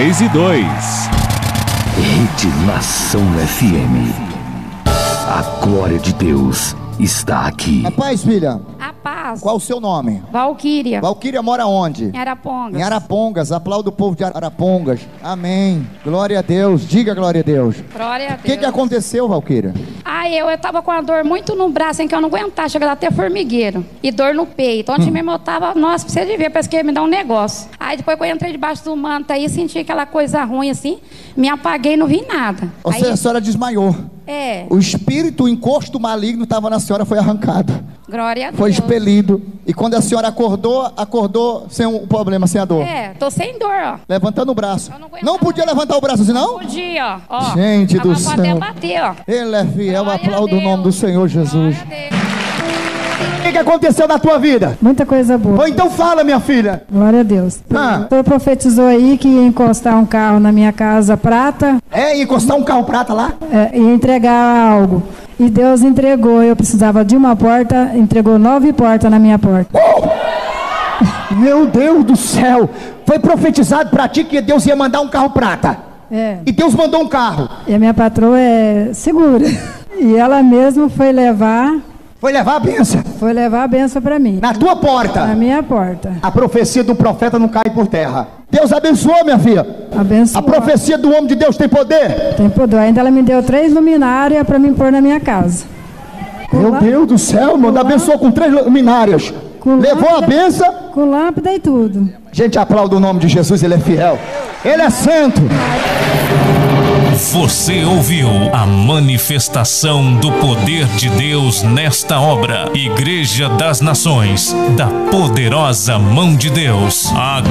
3 e 2. Rede Nação FM. A glória de Deus está aqui. A paz, filha. A paz. Qual o seu nome? Valquíria. Valquíria mora onde? Em Arapongas. Em Arapongas. Aplauda o povo de Arapongas. Amém. Glória a Deus. Diga glória a Deus. Glória a Deus. O que aconteceu, Valquíria? Eu tava com uma dor muito no braço, em que eu não aguentava, chegava até formigueiro. E dor no peito. Ontem mesmo eu tava, nossa, precisa de ver, parece que ia me dar um negócio. Aí depois que eu entrei debaixo do manto aí, senti aquela coisa ruim assim, me apaguei e não vi nada. Ou seja, a senhora desmaiou. É. O espírito, o encosto maligno estava na senhora, foi arrancado. Glória a Deus. Foi expelido. E quando a senhora acordou sem o problema, sem a dor. Tô sem dor, ó. Levantando o braço. Eu não aguento Não podia levantar o braço assim, não? Podia, ó. Gente do céu. Até bater, ó. Ele é fiel, Glória aplauda a o nome do Senhor Jesus. Glória a Deus. O que aconteceu na tua vida? Muita coisa boa. Ou então fala, minha filha. Glória a Deus. O senhor profetizou aí que ia encostar um carro na minha casa prata. Ia encostar um carro prata lá? E entregar algo. E Deus entregou. Eu precisava de uma porta, entregou 9 portas na minha porta. Meu Deus do céu. Foi profetizado pra ti que Deus ia mandar um carro prata. E Deus mandou um carro. E a minha patroa é segura. E ela mesma foi levar... Foi levar a bênção. Foi levar a bênção para mim. Na tua porta. Na minha porta. A profecia do profeta não cai por terra. Deus abençoou, minha filha. Abençoou. A profecia do homem de Deus tem poder? Tem poder. Ainda ela me deu 3 luminárias para me pôr na minha casa. Meu Deus do céu, mano. Abençoou com 3 luminárias. Levou a bênção. Com lâmpada e tudo. Gente, aplauda o nome de Jesus, ele é fiel. Ele é santo. Você ouviu a manifestação do poder de Deus nesta obra. Igreja das Nações, da poderosa mão de Deus.